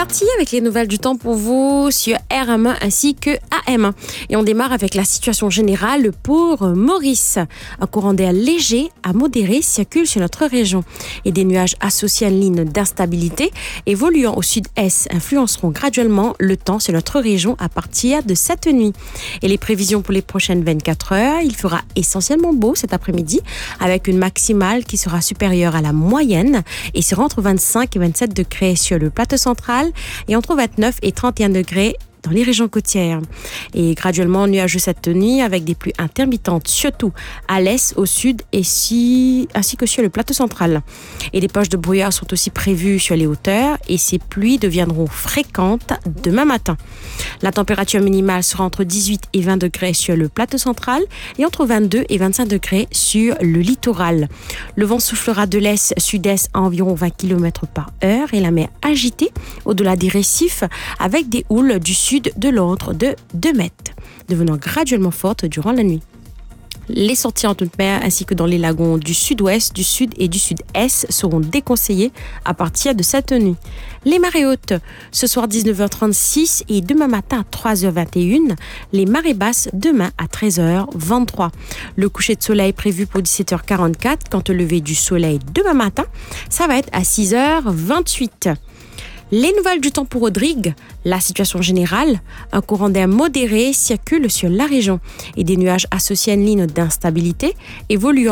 parti avec les nouvelles du temps pour vous sur RM1 ainsi que AM1. Et on démarre avec la situation générale pour Maurice. Un courant d'air léger à modéré circule sur notre région et des nuages associés à une ligne d'instabilité évoluant au sud-est influenceront graduellement le temps sur notre région à partir de cette nuit. Et les prévisions pour les prochaines 24 heures, il fera essentiellement beau cet après-midi avec une maximale qui sera supérieure à la moyenne et sera entre 25 et 27 degrés sur le plateau central et entre 29 et 31 degrés dans les régions côtières. Et graduellement nuageux cette nuit avec des pluies intermittentes, surtout à l'est, au sud ainsi que sur le plateau central. Et des poches de brouillard sont aussi prévues sur les hauteurs et ces pluies deviendront fréquentes demain matin. La température minimale sera entre 18 et 20 degrés sur le plateau central et entre 22 et 25 degrés sur le littoral. Le vent soufflera de l'est-sud-est à environ 20 km par heure et la mer agitée au-delà des récifs avec des houles du sud de l'ordre de 2 mètres, devenant graduellement forte durant la nuit. Les sorties en toute mer ainsi que dans les lagons du sud-ouest, du sud et du sud-est seront déconseillées à partir de cette nuit. Les marées hautes, ce soir 19h36 et demain matin à 3h21. Les marées basses demain à 13h23. Le coucher de soleil prévu pour 17h44. Quant au lever du soleil demain matin, ça va être à 6h28. Les nouvelles du temps pour Rodrigue, la situation générale, un courant d'air modéré circule sur la région et des nuages associés à une ligne d'instabilité évoluant